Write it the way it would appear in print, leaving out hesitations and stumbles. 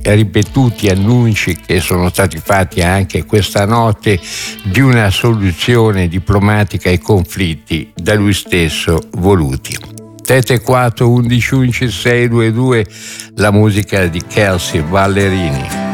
ripetuti annunci che sono stati fatti anche questa notte di una soluzione diplomatica ai conflitti da lui stesso voluti. 7-4-11-11-6-2-2, la musica di Kelsey Ballerini.